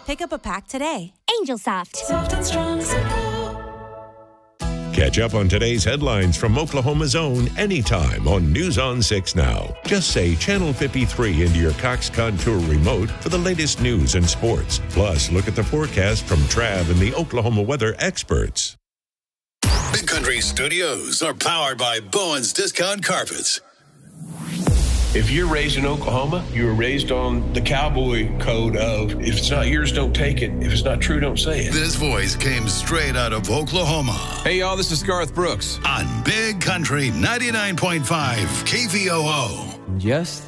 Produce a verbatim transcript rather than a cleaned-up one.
Pick up a pack today. Angel Soft. Soft and strong, simple. Catch up on today's headlines from Oklahoma's own anytime on News on six Now. Just say Channel fifty-three into your Cox Contour remote for the latest news and sports. Plus, look at the forecast from Trav and the Oklahoma weather experts. Big Country Studios are powered by Bowen's Discount Carpets. If you're raised in Oklahoma, you were raised on the cowboy code of if it's not yours, don't take it. If it's not true, don't say it. This voice came straight out of Oklahoma. Hey, y'all, this is Garth Brooks. On Big Country ninety-nine point five K V O O. Just